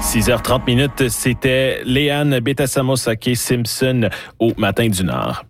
6h30, c'était Léane Betasamosake-Simpson au Matin du Nord.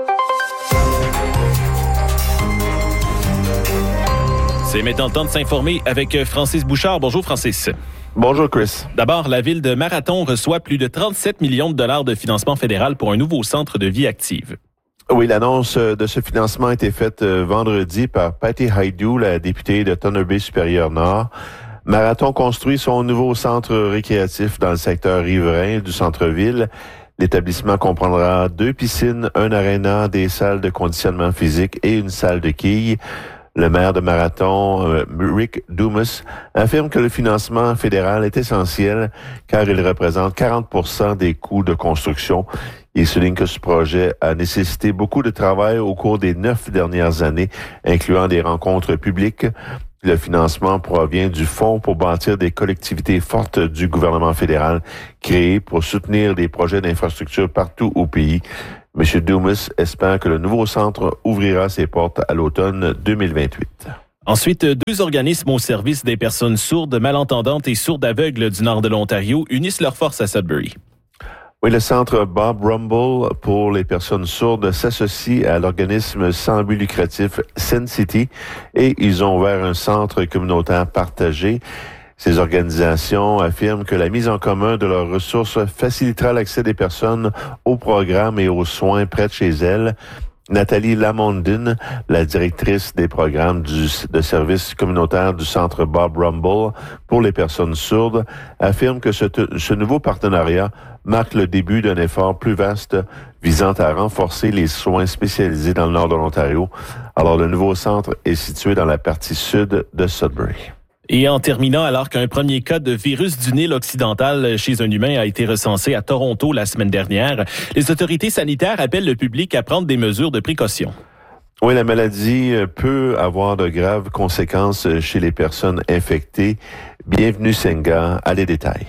C'est maintenant le temps de s'informer avec Francis Bouchard. Bonjour Francis. Bonjour Chris. D'abord, la ville de Marathon reçoit plus de 37 millions de dollars de financement fédéral pour un nouveau centre de vie active. Oui, l'annonce de ce financement a été faite vendredi par Patty Hajdu, la députée de Thunder Bay-Supérieur-Nord. Marathon construit son nouveau centre récréatif dans le secteur riverain du centre-ville. L'établissement comprendra 2 piscines, un aréna, des salles de conditionnement physique et une salle de quilles. Le maire de Marathon, Rick Dumas, affirme que le financement fédéral est essentiel car il représente 40% des coûts de construction. Il souligne que ce projet a nécessité beaucoup de travail au cours des 9 dernières années, incluant des rencontres publiques. Le financement provient du Fonds pour bâtir des collectivités fortes du gouvernement fédéral, créé pour soutenir des projets d'infrastructure partout au pays. M. Dumas espère que le nouveau centre ouvrira ses portes à l'automne 2028. Ensuite, 2 organismes au service des personnes sourdes, malentendantes et sourdes aveugles du nord de l'Ontario unissent leurs forces à Sudbury. Oui, le centre Bob Rumble pour les personnes sourdes s'associe à l'organisme sans but lucratif Sin City et ils ont ouvert un centre communautaire partagé. Ces organisations affirment que la mise en commun de leurs ressources facilitera l'accès des personnes aux programmes et aux soins près de chez elles. Nathalie Lamondine, la directrice des programmes de services communautaires du centre Bob Rumble pour les personnes sourdes, affirme que ce nouveau partenariat marque le début d'un effort plus vaste visant à renforcer les soins spécialisés dans le nord de l'Ontario. Alors, le nouveau centre est situé dans la partie sud de Sudbury. Et en terminant, alors qu'un premier cas de virus du Nil occidental chez un humain a été recensé à Toronto la semaine dernière, les autorités sanitaires appellent le public à prendre des mesures de précaution. Oui, la maladie peut avoir de graves conséquences chez les personnes infectées. Bienvenue Senga, à les détails.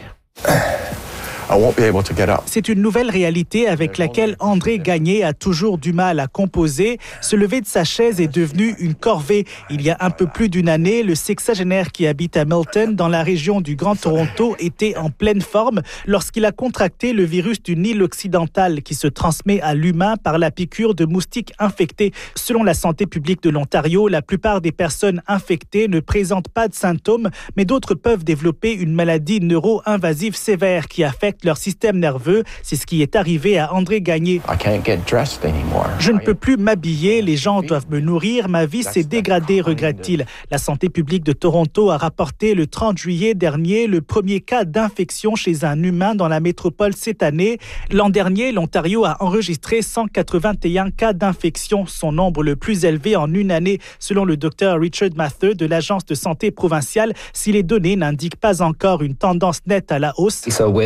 C'est une nouvelle réalité avec laquelle André Gagné a toujours du mal à composer. Se lever de sa chaise est devenu une corvée. Il y a un peu plus d'une année, le sexagénaire qui habite à Milton, dans la région du Grand Toronto, était en pleine forme lorsqu'il a contracté le virus du Nil occidental qui se transmet à l'humain par la piqûre de moustiques infectés. Selon la santé publique de l'Ontario, la plupart des personnes infectées ne présentent pas de symptômes, mais d'autres peuvent développer une maladie neuro-invasive sévère qui affecte leur système nerveux. C'est ce qui est arrivé à André Gagné. Je ne peux plus m'habiller, les gens doivent me nourrir, ma vie s'est dégradée, regrette-t-il. La santé publique de Toronto a rapporté le 30 juillet dernier le premier cas d'infection chez un humain dans la métropole cette année. L'an dernier, l'Ontario a enregistré 181 cas d'infection, son nombre le plus élevé en une année, selon le Dr Richard Mather de l'Agence de santé provinciale, si les données n'indiquent pas encore une tendance nette à la hausse.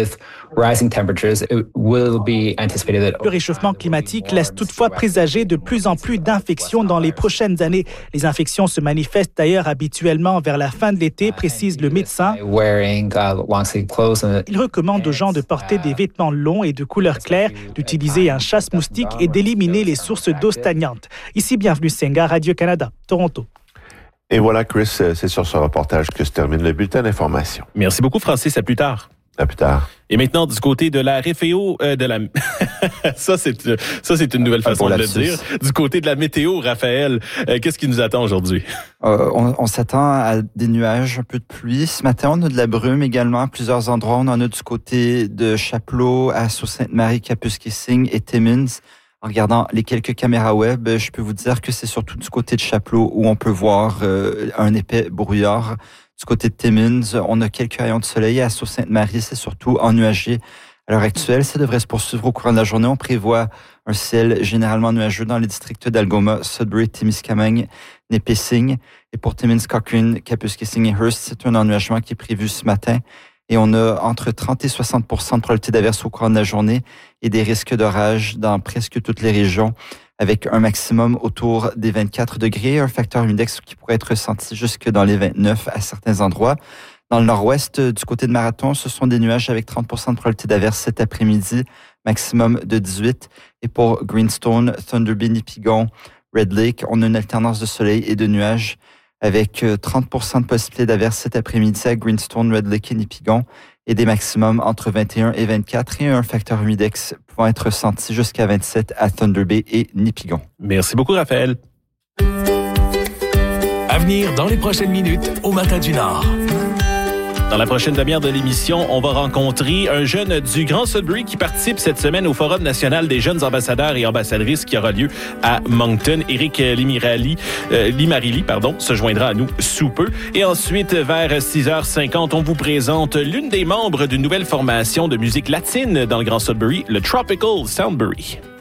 Le réchauffement climatique laisse toutefois présager de plus en plus d'infections dans les prochaines années. Les infections se manifestent d'ailleurs habituellement vers la fin de l'été, précise le médecin. Il recommande aux gens de porter des vêtements longs et de couleur claire, d'utiliser un chasse-moustique et d'éliminer les sources d'eau stagnantes. Ici, bienvenue Senga, Radio-Canada, Toronto. Et voilà, Chris, c'est sur ce reportage que se termine le bulletin d'information. Merci beaucoup, Francis. À plus tard. À plus tard. Et maintenant, du côté de la Réféo, ça c'est une nouvelle façon de le dire. Du côté de la météo, Raphaël, qu'est-ce qui nous attend aujourd'hui? On s'attend à des nuages, un peu de pluie. Ce matin, on a de la brume également à plusieurs endroits. On en a du côté de Chapleau, à Sault-Sainte-Marie, Kapuskasing et Timmins. En regardant les quelques caméras web, je peux vous dire que c'est surtout du côté de Chapleau où on peut voir un épais brouillard. Du côté de Timmins, on a quelques rayons de soleil. À Sault-Sainte-Marie, c'est surtout ennuagé. À l'heure actuelle, ça devrait se poursuivre au courant de la journée. On prévoit un ciel généralement nuageux dans les districts d'Algoma, Sudbury, Témiscamingue, Nipissing. Et pour Timmins, Cochrane, Kapuskasing et Hearst, c'est un ennuagement qui est prévu ce matin. Et on a entre 30 et 60% de probabilité d'averse au courant de la journée et des risques d'orage dans presque toutes les régions, avec un maximum autour des 24 degrés, un facteur index qui pourrait être ressenti jusque dans les 29 à certains endroits. Dans le nord-ouest, du côté de Marathon, ce sont des nuages avec 30% de probabilité d'averse cet après-midi, maximum de 18. Et pour Greenstone, Thunder Bay, Nipigon, Red Lake, on a une alternance de soleil et de nuages avec 30% de possibilité d'averse cet après-midi à Greenstone, Red Lake et Nipigon et des maximums entre 21 et 24 et un facteur humidex pouvant être ressenti jusqu'à 27 à Thunder Bay et Nipigon. Merci beaucoup, Raphaël. À venir dans les prochaines minutes au Matin du Nord. Dans la prochaine demi-heure de l'émission, on va rencontrer un jeune du Grand Sudbury qui participe cette semaine au Forum national des jeunes ambassadeurs et ambassadrices qui aura lieu à Moncton. Éric Limarilli, se joindra à nous sous peu. Et ensuite, vers 6h50, on vous présente l'une des membres d'une nouvelle formation de musique latine dans le Grand Sudbury, le Tropical Soundbury.